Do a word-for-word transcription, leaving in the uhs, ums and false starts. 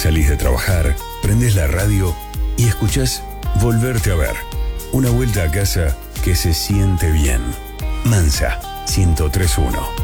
salís de trabajar, prendés la radio y escuchás Volverte a ver. Una vuelta a casa que se siente bien. Mansa, ciento tres punto uno.